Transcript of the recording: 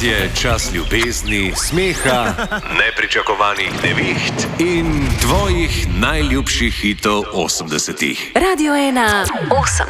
je čas ljubezni, smeha, nepričakovanih neviht in tvojih najljubših hitov 80-ih. Radio 1 80.